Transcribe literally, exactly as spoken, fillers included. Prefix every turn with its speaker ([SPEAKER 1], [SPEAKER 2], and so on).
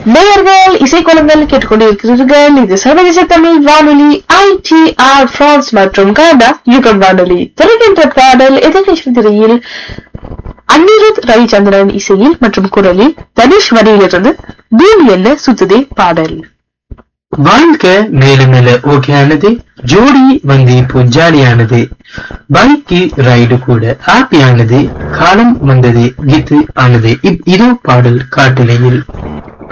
[SPEAKER 1] நேயர்கள் இசைக்குளங்கள் கேட்டுக்கொண்டிருக்கிறீர்கள். இது சர்வதேச தமிழ் வானொலி ஐ டி ஆர் பிரான்ஸ் மற்றும் கனடா யுகம் வானொலி. திரைக்கின்ற பாடல் எதிர்கட்சி திரையில் அனிருத் ரவிச்சந்திரன் இசையில் மற்றும் குரலில் தனுஷ் வரியிலிருந்து பூமி என்ன சுத்துதே பாடல்.
[SPEAKER 2] வாழ்க்கை மேல மேல ஓகேயானது, ஜோடி வந்து இப்போ ஜாலியானது, பைக்கு ரைடு கூட ஹாப்பியானது, காலம் வந்தது கீத்து ஆனது. இதோ பாடல் காட்டிலையில்.